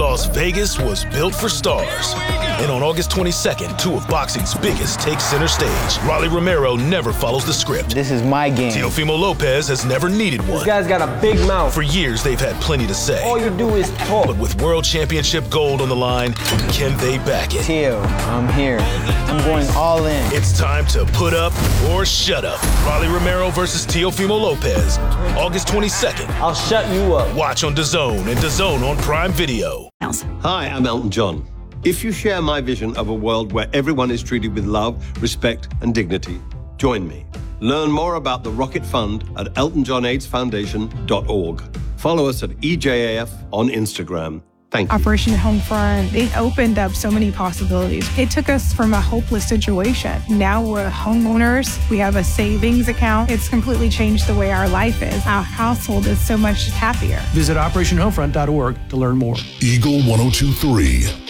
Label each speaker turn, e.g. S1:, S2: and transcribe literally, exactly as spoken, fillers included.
S1: Las Vegas was built for stars. And on August twenty-second, two of boxing's biggest take center stage. Rolly Romero never follows the script.
S2: This is my game.
S1: Teofimo Lopez has never needed one.
S3: This guy's got a big mouth.
S1: For years, they've had plenty to say.
S3: All you do is talk.
S1: But with World Championship gold on the line, can they back it?
S2: Teo, I'm here. I'm going all in.
S1: It's time to put up or shut up. Rolly Romero versus Teofimo Lopez, August twenty-second.
S3: I'll shut you up.
S1: Watch on DAZN and DAZN on Prime Video.
S4: Hi, I'm Elton John. If you share my vision of a world where everyone is treated with love, respect, and dignity, join me. Learn more about the Rocket Fund at elton john aids foundation dot org. Follow us at E J A F on Instagram. Thank you.
S5: Operation Homefront, it opened up so many possibilities. It took us from a hopeless situation. Now we're homeowners. We have a savings account. It's completely changed the way our life is. Our household is so much happier.
S6: Visit operation homefront dot org to learn more.
S7: Eagle one oh two three.